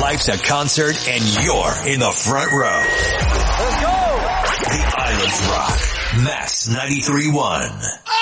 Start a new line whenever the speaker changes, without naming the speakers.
Life's a concert and you're in the front row. Let's go! The Islands Rock. Max 93.1.